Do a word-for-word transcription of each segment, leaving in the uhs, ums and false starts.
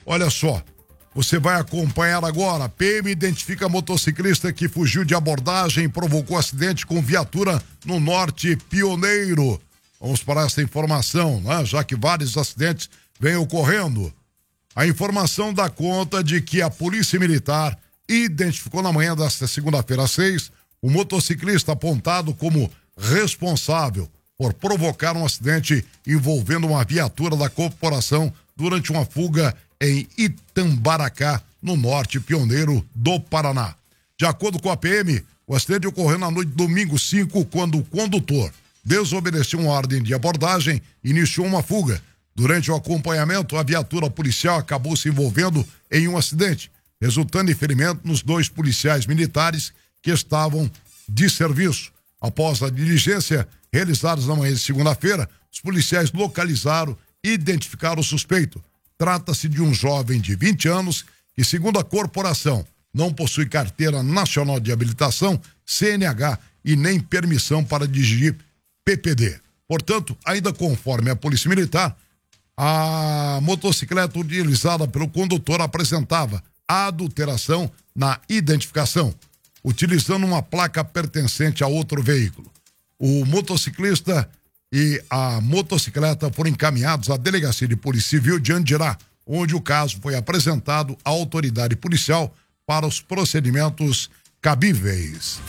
Olha só, você vai acompanhar agora. P M identifica motociclista que fugiu de abordagem e provocou acidente com viatura no Norte Pioneiro. Vamos para essa informação, né? Já que vários acidentes vêm ocorrendo. A informação dá conta de que a Polícia Militar identificou na manhã desta segunda-feira seis o motociclista apontado como responsável por provocar um acidente envolvendo uma viatura da corporação durante uma fuga em Itambaracá, no Norte Pioneiro do Paraná. De acordo com a P M, o acidente ocorreu na noite de domingo cinco, quando o condutor desobedeceu uma ordem de abordagem e iniciou uma fuga. Durante o acompanhamento, a viatura policial acabou se envolvendo em um acidente, resultando em ferimento nos dois policiais militares que estavam de serviço. Após a diligência realizada na manhã de segunda-feira, os policiais localizaram e identificaram o suspeito. Trata-se de um jovem de vinte anos que, segundo a corporação, não possui carteira nacional de habilitação, C N H e nem permissão para dirigir P P D. Portanto, ainda conforme a Polícia Militar, a motocicleta utilizada pelo condutor apresentava adulteração na identificação, utilizando uma placa pertencente a outro veículo. O motociclista e a motocicleta foram encaminhados à Delegacia de Polícia Civil de Andirá, onde o caso foi apresentado à autoridade policial para os procedimentos cabíveis.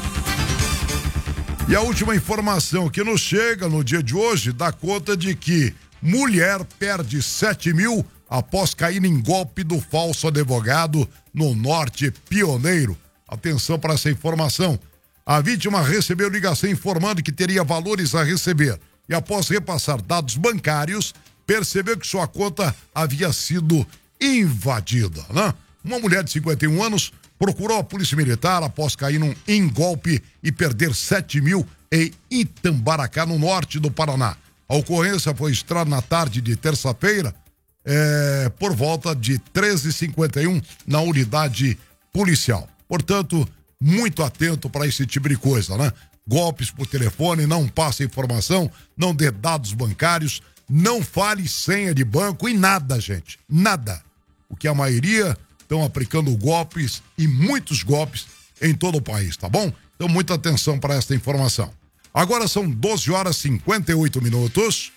E a última informação que nos chega no dia de hoje dá conta de que mulher perde sete mil após cair em golpe do falso advogado no Norte Pioneiro. Atenção para essa informação. A vítima recebeu ligação informando que teria valores a receber e, após repassar dados bancários, percebeu que sua conta havia sido invadida, né? Uma mulher de cinquenta e um anos procurou a Polícia Militar após cair num em golpe e perder sete mil em Itambaracá, no norte do Paraná. A ocorrência foi registrada na tarde de terça-feira, é, por volta de treze e cinquenta e um, na unidade policial. Portanto, muito atento para esse tipo de coisa, né? Golpes por telefone, não passe informação, não dê dados bancários, não fale senha de banco e nada, gente, nada. O que a maioria estão aplicando golpes e muitos golpes em todo o país, tá bom? Então, muita atenção para esta informação. Agora são doze horas e cinquenta e oito minutos.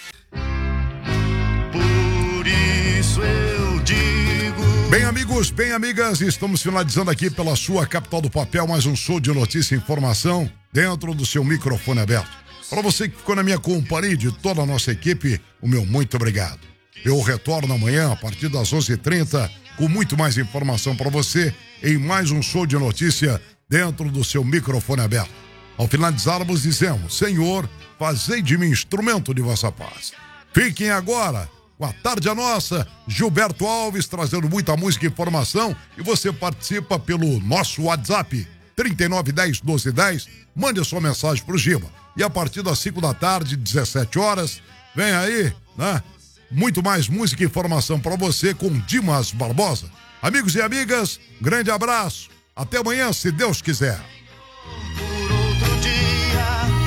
Por isso eu digo... Bem, amigos, bem, amigas, estamos finalizando aqui pela sua capital do papel mais um show de notícia e informação dentro do seu microfone aberto. Para você que ficou na minha companhia e de toda a nossa equipe, o meu muito obrigado. Eu retorno amanhã a partir das onze e trinta com muito mais informação para você em mais um show de notícia dentro do seu microfone aberto. Ao finalizarmos, dizemos: Senhor, fazei de mim instrumento de vossa paz. Fiquem agora com a Tarde a Nossa, Gilberto Alves trazendo muita música e informação, e você participa pelo nosso WhatsApp trinta e nove, dez, doze, dez. Mande a sua mensagem pro Giba. E a partir das cinco da tarde, dezessete horas, vem aí, né? Muito mais música e informação para você com Dimas Barbosa. Amigos e amigas, grande abraço. Até amanhã, se Deus quiser. Por outro dia,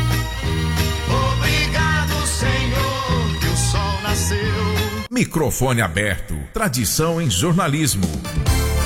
obrigado, Senhor, que o sol nasceu. Microfone aberto. Tradição em jornalismo.